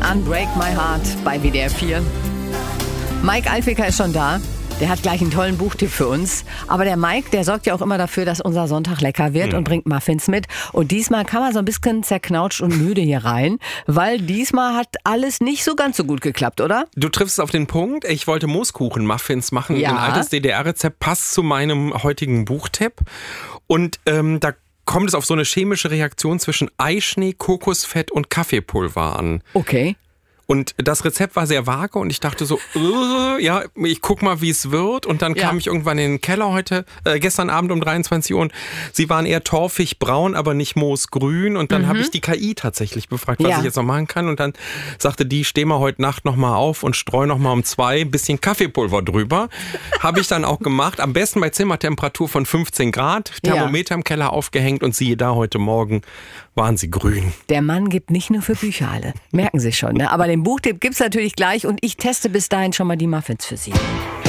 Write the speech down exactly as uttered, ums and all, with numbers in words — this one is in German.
Unbreak My Heart bei W D R vier. Mike Alfiker ist schon da. Der hat gleich einen tollen Buchtipp für uns. Aber der Mike, der sorgt ja auch immer dafür, dass unser Sonntag lecker wird Mhm. und bringt Muffins mit. Und diesmal kam er so ein bisschen zerknautscht und müde hier rein, weil diesmal hat alles nicht so ganz so gut geklappt, oder? Du triffst es auf den Punkt. Ich wollte Mooskuchen-Muffins machen. Ja. Ein altes D D R-Rezept passt zu meinem heutigen Buchtipp. Und ähm, da kommt es auf so eine chemische Reaktion zwischen Eischnee, Kokosfett und Kaffeepulver an. Okay. Und das Rezept war sehr vage und ich dachte so, äh, ja, ich guck mal, wie es wird. Und dann Ja. kam ich irgendwann in den Keller heute, äh, gestern Abend um dreiundzwanzig Uhr und sie waren eher torfig braun, aber nicht moosgrün. Und dann Mhm. habe ich die K I tatsächlich befragt, was Ja. ich jetzt noch machen kann. Und dann sagte die, steh mal heute Nacht noch mal auf und streu noch mal um zwei ein bisschen Kaffeepulver drüber. Habe ich dann auch gemacht. Am besten bei Zimmertemperatur von fünfzehn Grad. Thermometer im Keller aufgehängt und siehe da, heute Morgen waren sie grün. Der Mann gibt nicht nur für Bücher alle. Merken Sie schon, ne? Aber den Buchtipp gibt's natürlich gleich und ich teste bis dahin schon mal die Muffins für Sie.